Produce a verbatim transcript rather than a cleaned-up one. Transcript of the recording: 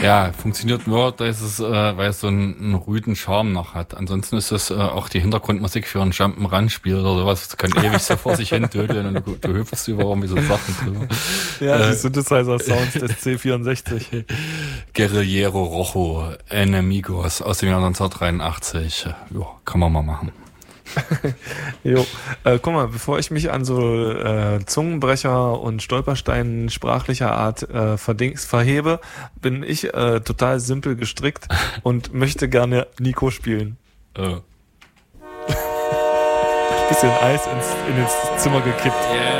Ja, funktioniert nur, dass es, äh, weil es so einen, einen rüden Charme noch hat. Ansonsten ist das äh, auch die Hintergrundmusik für ein Jump'n'Run-Spiel oder sowas. Das kann ewig so vor sich hin dödeln und du, du hüpfst über irgendwie so Sachen drüber. Ja, Äh, die Synthesizer-Sounds des C vierundsechzig. Guerrillero Rojo, Enemigos aus dem Jahr neunzehnhundertdreiundachtzig. Ja, kann man mal machen. Jo, äh, guck mal, bevor ich mich an so äh, Zungenbrecher und Stolpersteinen sprachlicher Art äh, verdings, verhebe, bin ich äh, total simpel gestrickt und möchte gerne Nico spielen. Äh. Bisschen Eis ins, in ins Zimmer gekippt. Yeah.